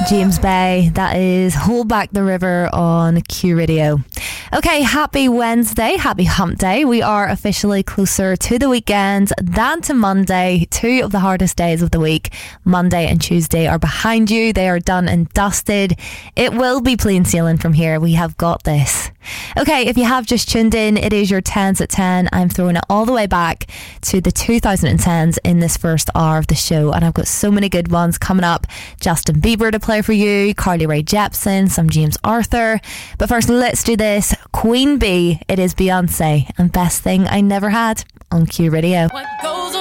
James Bay, that is Hold Back the River on Q Radio. Okay, happy Wednesday, happy hump day. We are officially closer to the weekend than to Monday. Two of the hardest days of the week, Monday and Tuesday, are behind you. They are done and dusted. It will be plain sailing from here. We have got this. Okay, if you have just tuned in, it is your 10s at 10. I'm throwing it all the way back to the 2010s in this first hour of the show, and I've got so many good ones coming up. Justin Bieber to play for you, Carly Rae Jepsen, some James Arthur. But first, let's do this. Queen Bee, it is Beyonce, and Best Thing I Never Had on Q Radio. What goes